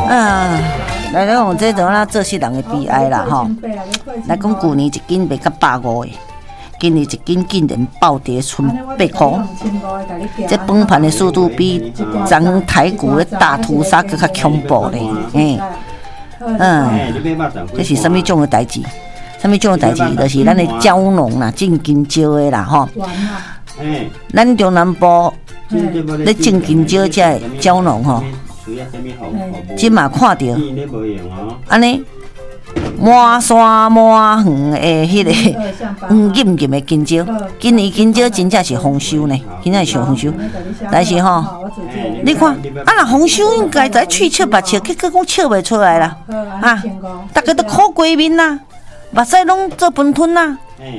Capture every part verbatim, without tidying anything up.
啊，来讲这种啦，做世人的悲哀啦吼。来讲旧年一斤卖到百五的，今年一斤竟然暴跌剩八块。这崩盘的速度比咱台股的大屠杀更较恐怖咧，嘿。嗯，这是什么种的代志？什么种的代志？就是咱的蕉农啦，种金蕉的啦吼。咱中南部咧种金蕉这的蕉农吼，即嘛看到安尼满山满园的迄个黄金金的金蕉，今年金蕉真正是丰收呢，真正是丰收。但是吼，你看，啊若丰收应该在喙笑目笑，结果讲笑袂出来啦，啊，大家都苦过面啦，目屎拢做粪吞啦。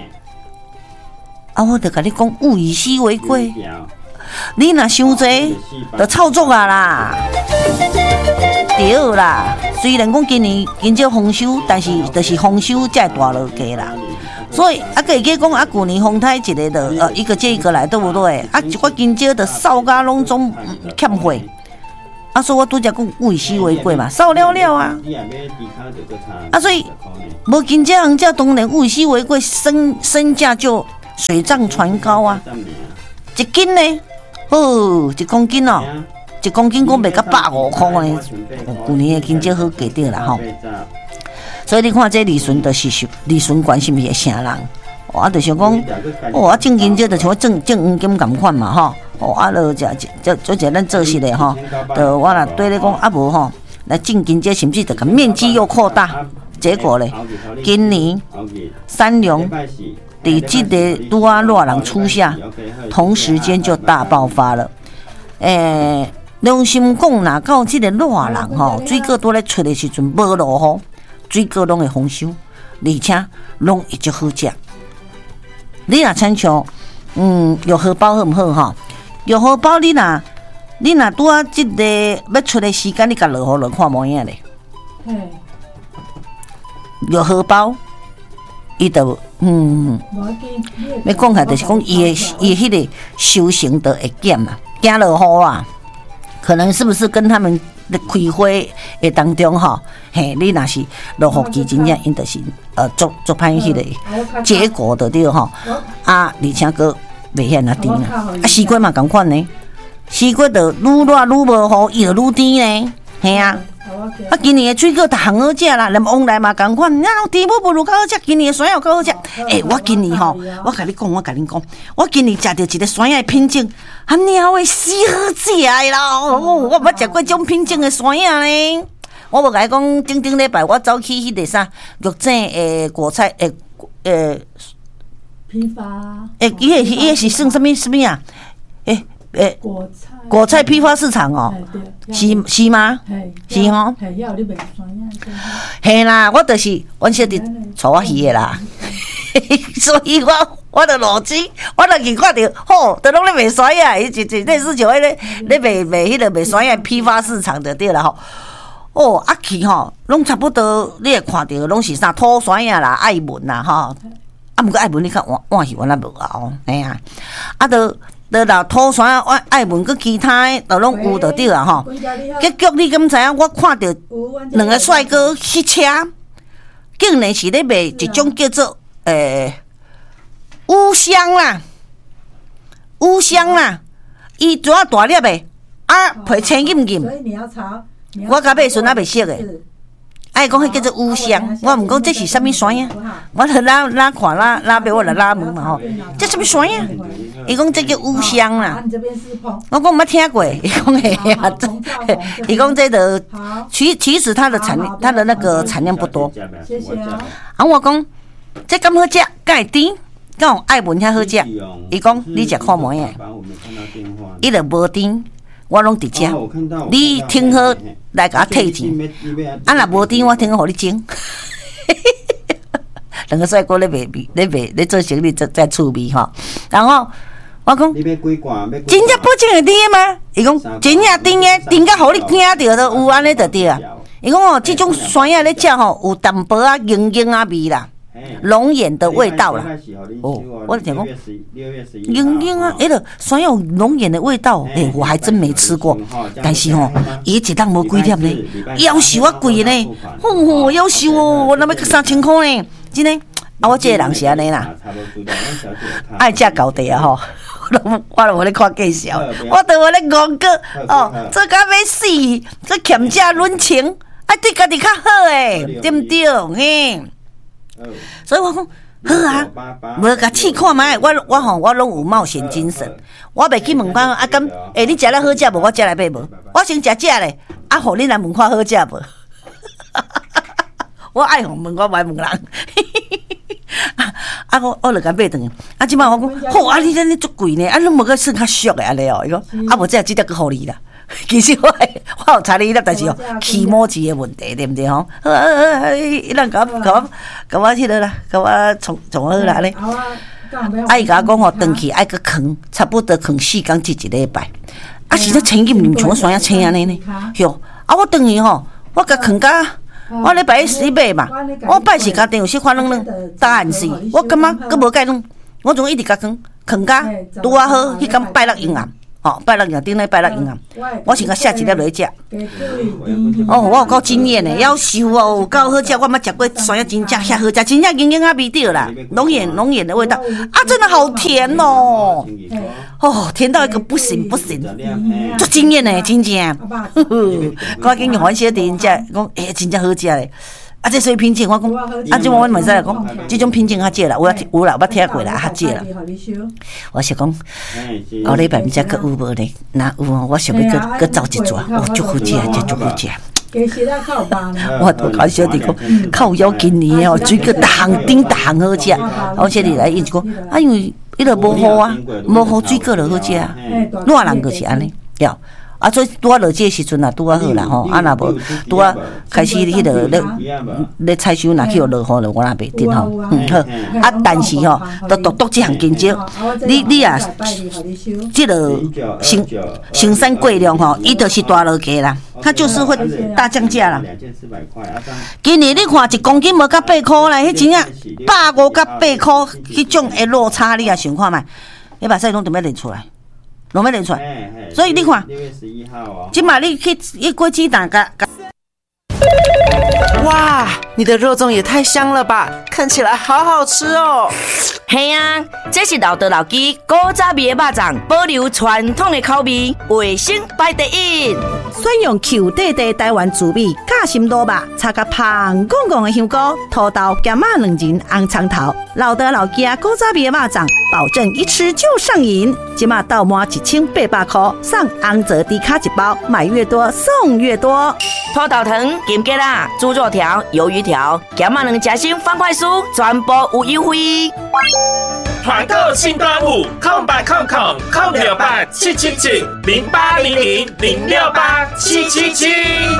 啊，我著甲你讲，物以稀为贵，你若伤济，就操作啊啦。对啦，虽然讲今年金蕉丰收，但是就是丰收才会大落价啦。所以啊，可以讲啊，旧年风台一个的呃一个接一个来，对不对？啊，一寡金蕉的扫甲拢总欠货。啊，所以我拄则讲物以稀为贵嘛，扫了了啊。啊，所以无金蕉行价，当然物以稀为贵，身身价就水涨船高啊。一斤呢，哦，一公斤哦。一公斤讲卖到百五块呢，旧年的金蕉好价着啦吼。所以你看这利润就是利润关系，是会啥人？我就想讲，哦，啊种金蕉就像我种种黄金共款嘛吼。哦，啊，落只只做只咱做事的吼，就我啦对你讲啊无吼，来种金蕉甚至就个面积又扩大，结果咧，今年三龙伫这个拄啊热人初夏，同时间就大爆发了，诶。良心讲，若到即个热人吼，水果拄咧出的时阵无落雨，水果拢会丰收，而且拢会足好食。你若亲像，嗯，有荷包好毋好吼？有荷包你若你若拄啊即个要出的时间，你甲落雨落看模样咧。有荷包，伊就嗯，要讲下就是讲伊的伊迄个修行都会减嘛，惊落雨啦。可能是不是跟他们的开花的当中哈，嘿，你若是落雨季真正因就是呃做做歹迄个结果的对哈，啊，而且佫袂遐那甜啦，啊，西瓜嘛共款呢，西瓜就愈热愈无雨，伊就愈甜呢，嘿啊。啊，今年的水果逐项好食啦，连往来嘛共款，那种甜不不如较好食，今年的酸药较好食。诶、欸，我今年吼，我甲你讲，我甲你讲，我今年食到一个酸药品种，啊，鸟的死好食的啦！哦，我捌食过种品种的酸药呢。我无甲你讲，顶顶礼拜我走去迄个啥玉井诶果菜诶诶批发诶，伊个伊个是算什么什么啊？诶、欸、诶。果菜果菜批发市场哦，是是吗？是吼。嘿啦，我就是阮小弟带我去的啦，所以我我著路子，我著去看到，吼，都拢咧卖酸呀，伊就就类似像迄个咧卖卖迄个卖酸呀批发市场就对啦吼。哦，啊去吼，拢差不多，你会看到拢是啥土酸呀啦、爱文啦吼，啊，毋过爱文你看换换是换啊无啊，哎呀，啊都。得啦，土山啊，爱问佮其他的，都拢有就对啦吼。结果你敢知影？我看到两个帅哥骑车，竟然是咧卖一种叫做诶乌香啦，乌香啦，伊做啊大粒的，啊皮青硬硬。我甲买时阵还袂熟的。哎，讲迄叫做乌香，我毋讲这是啥物酸呀？我著拉拉看拉拉买，我著拉问嘛吼，这啥物酸呀？伊讲这叫乌香啦。我讲毋捌听过，伊讲嘿啊，伊讲这个其其实它的产它的那个产量不多。谢谢啊。啊，我讲这敢好食，敢会甜，敢有爱闻遐好食。伊讲你食看模样，伊著无甜。我拢伫遮，你听好来甲我退钱，啊若无甜，我听好互你蒸。两个帅哥咧卖咧卖咧做生意，在在趣味吼。然后我讲，真正保证会甜吗？伊讲真正甜诶，甜甲互你听着都有安尼就对啊。伊讲哦，即种酸仔咧食吼，有淡薄仔硬硬仔味啦。 龙眼的味道啦。哦，我讲讲，营养啊，哎了，酸有龙眼的味道，哎，我还真没吃过。但是吼，伊一档无几点呢，夭寿啊贵呢，吼夭寿哦，我那要三千块呢，真的。啊，我这个人是安尼啦，爱食高地啊吼。我都无咧看介绍，我都无咧戆过哦，做甲要死，做欠债论情，啊对家己较好诶，对毋对？嘿，所以我讲好啊，无甲试看觅，我我吼我拢有冒险精神，我袂去问讲啊咁，诶、欸、你食了好食无？我食来买无？我先食食咧，啊互你来问看好食无？我爱互问，我袂问人。啊！啊！我我就甲买转去。啊！即摆我讲，好啊！你这你足贵呢，啊！你无个算较俗的安尼哦。伊讲，啊无这即只个互你啦。其实我我有查你粒，但是哦，起毛字的问题，对毋对吼？好啊！啊！伊人甲我甲我甲我迄个啦，甲我从从好啦咧。啊！伊甲我讲吼，转去爱个扛，差不多扛四工至一礼拜。啊！是咧青金，毋像我山遐青安尼呢。哟！啊！我转去吼，我甲扛甲。我礼拜一买嘛，我拜是家己有小可软软，答案是，我感觉佫无介软，我总一直甲扛扛甲拄啊好，迄天拜六营啊，哦，拜六营顶礼拜六营啊，我先甲下一粒落去食。哦，我有够经验的，夭寿哦，有够好食，我捌食过山药真正遐好食，真正营养啊味道啦，龙眼龙眼的味道啊，真的好甜哦，哦，甜到一个不行不行，足惊艳的，真正，呵呵，我紧用番小弟因食，讲诶，真正好食嘞。啊，这所以品种我讲，啊，即我袂使来讲，即种品种较少啦，有有啦，捌听过啦，较少啦。我是讲，后礼拜毋知佫有无呢？若有哦，我想要佫佫走一撮，哦，足好食，这足好食。我我甲小弟讲，靠腰今年哦，水果逐项顶逐项好食。我小弟来伊就讲，啊，因为伊著无雨啊，无雨水果就好食啊。热人就是安尼，对。啊，所以拄啊落这个时阵啊，拄啊好啦吼。啊，若无拄啊开始迄个咧咧采收，若去有落雨了，我若袂得吼。嗯好。啊，但是吼，都独独这项经济，你你啊，这个生生产过量吼，伊就是大落价啦，它就是会大降价啦。今年你看一公斤无甲八箍啦，迄真正百五甲八箍，迄种的落差你也想看觅，你把这拢都要认出来。拢要认出来，所以你看，即马你去一锅鸡蛋甲。 哇，你的肉粽也太香了吧！看起来好好吃哦。 嘿啊，这是老道老鸡古早味的肉粽，保留传统的口味，卫生排第一。 选用 Q 弟弟台湾滋味夹心卤肉，插甲香滚滚的香菇、土豆、咸仔两仁、红葱头，老道老鸡古早味的肉粽，保证一吃就上瘾。即马到满一千八百块，送红泽低卡一包，买越多送越多。 土豆糖、金桔啦、猪肉条、鱿鱼条、咸仔两夹心方块酥，全部有优惠。 团购新端午，空八空空空六八七七七零八零零零六八七七七。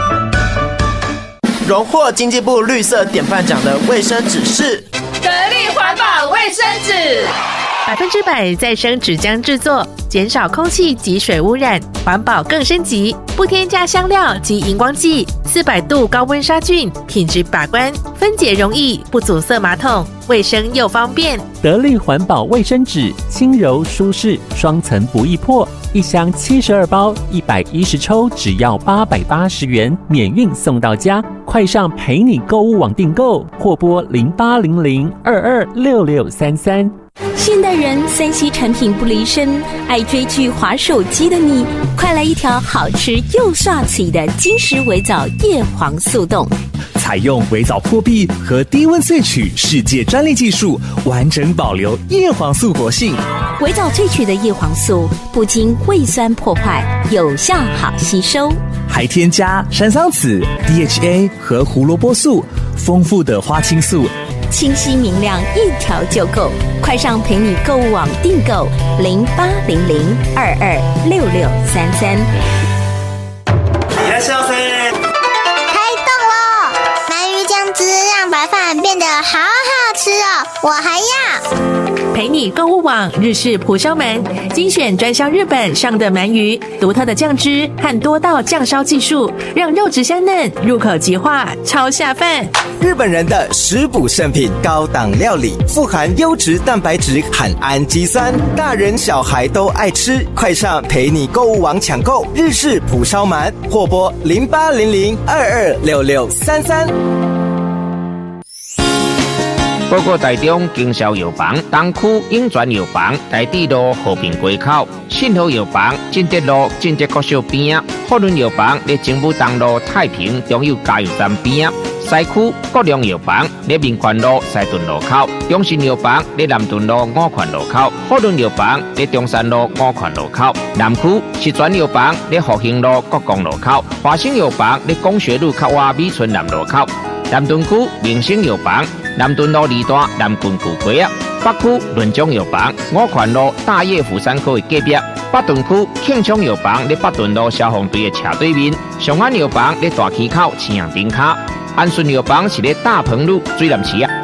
荣获经济部绿色典范奖的卫生纸是得力环保卫生纸， 百分之百再生纸浆制作，减少空气及水污染，环保更升级，不添加香料及荧光剂，四百度高温杀菌，品质把关，分解容易，不阻塞马桶，卫生又方便。 得力环保卫生纸，轻柔舒适，双层不易破，一箱七十二包，一百一十抽，只要八百八十元，免运送到家。快上陪你购物网订购，或拨零八零零二二六六三三。 现代人三 C 产品不离身，爱追剧滑手机的你，快来一条好吃又刷嘴的金石微藻叶黄素冻。 采用微藻破壁和低温萃取世界专利技术，完整保留叶黄素活性。 微藻萃取的叶黄素不经胃酸破坏，有效好吸收， 还添加山桑子、D H A 和胡萝卜素，丰富的花青素， 清晰明亮，一条就够。快上陪你购物网订购零八零零二二六六三三。 いらっしゃいませ。 开动喽！鳗鱼酱汁让白饭变得好好吃。 吃哦，我还要。 陪你购物网日式蒲烧鳗，精选专销日本上等鳗鱼，独特的酱汁和多道酱烧技术，让肉质香嫩，入口即化，超下饭。 日本人的食补圣品，高档料理，富含优质蛋白质和氨基酸，大人小孩都爱吃。快上陪你购物网抢购日式蒲烧鳗，或拨零八零零二二六六三三。 报告台中经销药房东区永泉药房台地路和平街口，信和药房进德路进德国小边啊，福伦药房在政府东路太平中油加油站边啊，西区国良药房在民权路西屯路口，中信药房在南屯路五权路口，福伦药房在中山路五权路口，南区石泉药房在复兴路国光路口，华兴药房在工学路靠外美村南路口，南屯区明星药房南屯路二段南郡旧街啊，北区润中药房五权路大叶福山科的隔壁，北屯区庆昌药房在北屯路消防队的斜对面，上安药房在大溪口青阳顶卡，安顺药房是在大鹏路水南市啊。